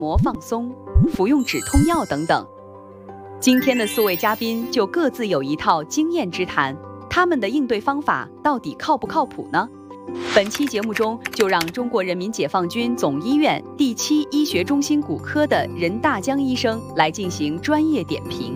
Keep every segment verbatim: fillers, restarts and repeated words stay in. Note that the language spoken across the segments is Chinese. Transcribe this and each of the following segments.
摩放松、服用止痛药等等。今天的四位嘉宾就各自有一套经验之谈，他们的应对方法到底靠不靠谱呢？本期节目中，就让中国人民解放军总医院第七医学中心骨科的任大江医生来进行专业点评。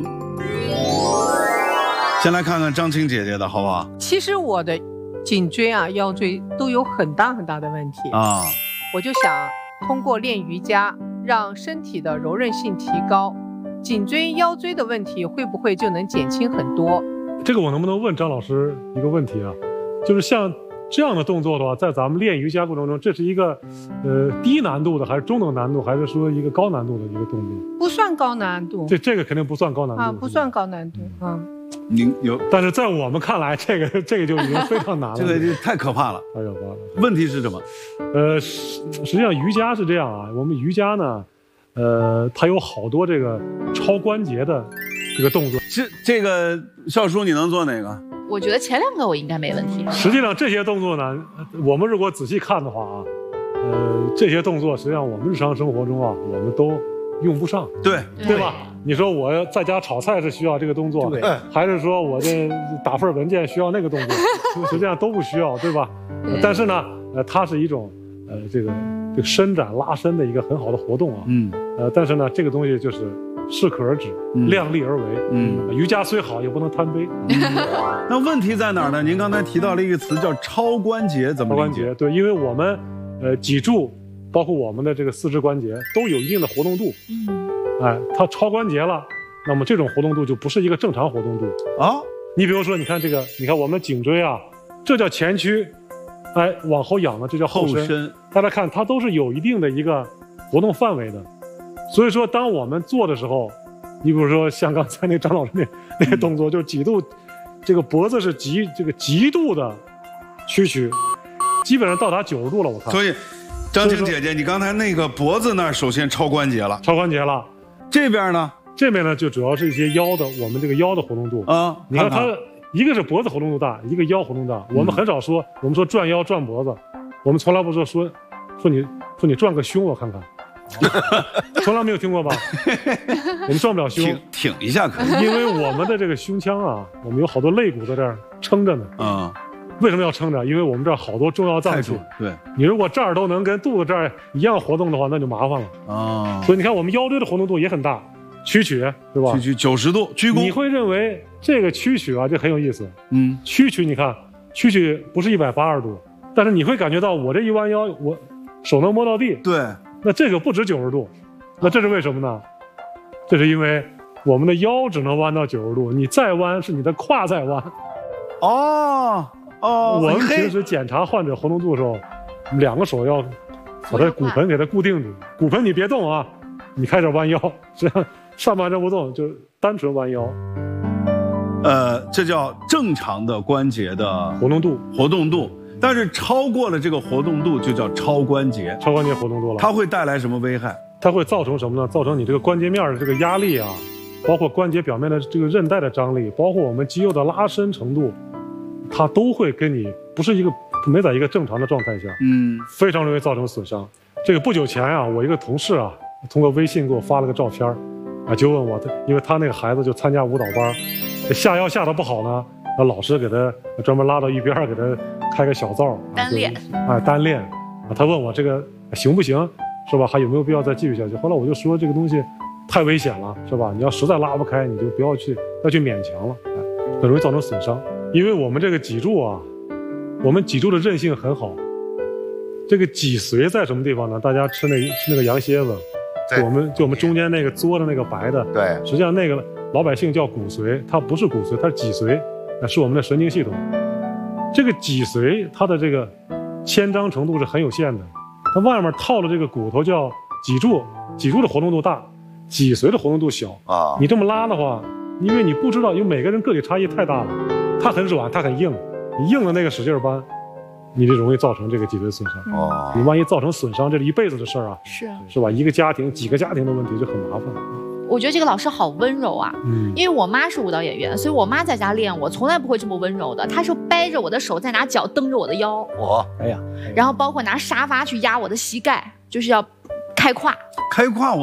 先来看看张青姐姐的好不好？ 其实我的颈椎啊、腰椎都有很大很大的问题啊，我就想通过练瑜伽，让身体的柔韧性提高，颈椎、腰椎的问题会不会就能减轻很多？ 这个我能不能问张老师一个问题啊？就是像这样的动作的话，在咱们练瑜伽过程中，这是一个呃低难度的，还是中等难度，还是说一个高难度的一个动作？ 不算高难度。 这这个肯定不算高难度啊，不算高难度啊。 您有， 但是在我们看来，这个这个就已经非常难了。 这个就太可怕了， 太可怕了。 问题是什么？ 呃，实实际上瑜伽是这样啊，我们瑜伽呢，呃，它有好多这个超关节的这个动作。 这这个少叔，你能做哪个？ 我觉得前两个我应该没问题。 实际上这些动作呢，我们如果仔细看的话啊，呃，这些动作实际上我们日常生活中啊，我们都用不上， 对对吧？你说我在家炒菜是需要这个动作，还是说我这打份文件需要那个动作？实际上都不需要，对吧？但是呢，呃，它是一种呃这个这个伸展拉伸的一个很好的活动啊，嗯，呃，但是呢，这个东西就是适可而止，嗯、量力而为，嗯，瑜伽虽好，也不能贪杯。嗯、 那问题在哪儿呢？您刚才提到了一个词叫超关节，怎么理解？ 超关节，对，因为我们呃脊柱，包括我们的这个四肢关节都有一定的活动度，嗯，哎，它超关节了，那么这种活动度就不是一个正常活动度啊。你比如说，你看这个，你看我们颈椎啊，这叫前屈，哎，往后仰的这叫后伸。后伸大家看，它都是有一定的一个活动范围的。所以说，当我们做的时候，你比如说像刚才那张老师那那个动作，就是几度，这个脖子是极这个极度的屈曲，基本上到达九十度了，我看。 所以，张青姐姐，你刚才那个脖子那儿首先超关节了， 超关节了。 这边呢？ 这边呢就主要是一些腰的，我们这个腰的活动度啊。你看它一个是脖子活动度大，一个腰活动大。我们很少说，嗯、我们说转腰转脖子，我们从来不说说说你说你转个胸，我看看。从来没有听过吧？我们转不了胸， 挺挺一下可以， 因为我们的这个胸腔啊，我们有好多肋骨在这儿撑着呢。啊、嗯，为什么要撑着？因为我们这儿好多重要脏器。 对， 你如果这儿都能跟肚子这儿一样活动的话，那就麻烦了。啊、哦，所以你看我们腰椎的活动度也很大，屈曲是吧？ 屈曲九十度，鞠躬。 你会认为这个屈曲啊，这很有意思。嗯，屈曲你看，屈曲不是一百八十度，但是你会感觉到我这一弯腰，我手能摸到地。 对。 那这个不止九十度，那这是为什么呢？这是因为我们的腰只能弯到九十度，你再弯是你的胯在弯。哦哦，我们平时检查患者活动度的时候，两个手要把它骨盆给它固定住，骨盆你别动啊，你开始弯腰，这样上半身不动，就单纯弯腰。 呃，这叫正常的关节的活动度， 活动度。但是超过了这个活动度就叫超关节， 超关节活动度了， 它会带来什么危害？ 它会造成什么呢？造成你这个关节面的这个压力啊，包括关节表面的这个韧带的张力，包括我们肌肉的拉伸程度，它都会跟你不是一个没在一个正常的状态下，嗯，非常容易造成损伤。这个不久前啊，我一个同事啊，通过微信给我发了个照片，啊，就问我，因为他那个孩子就参加舞蹈班，下腰下的不好呢。那老师给他专门拉到一边，给他开个小灶单练， 哎，单练啊。他问我这个行不行，是吧？还有没有必要再继续下去？后来我就说这个东西太危险了，是吧？你要实在拉不开，你就不要去要去勉强了，哎，很容易造成损伤。因为我们这个脊柱啊，我们脊柱的韧性很好。这个脊髓在什么地方呢？大家吃那吃那个羊蝎子，就我们就我们中间那个嘬的那个白的， 对， 实际上那个老百姓叫骨髓，它不是骨髓，它是脊髓。是我们的神经系统，这个脊髓它的这个牵张程度是很有限的，它外面套了这个骨头叫脊柱，脊柱的活动度大，脊髓的活动度小啊。你这么拉的话，因为你不知道，因为每个人个体差异太大了，它很软，它很硬，你硬的那个使劲扳，你就容易造成这个脊髓损伤。哦，你万一造成损伤，这是一辈子的事儿啊， 是是吧？一个家庭几个家庭的问题就很麻烦。 我觉得这个老师好温柔啊，嗯，因为我妈是舞蹈演员，所以我妈在家练我，从来不会这么温柔的。她是掰着我的手，再拿脚蹬着我的腰， 我，哎呀， 然后包括拿沙发去压我的膝盖，就是要开胯， 开胯我。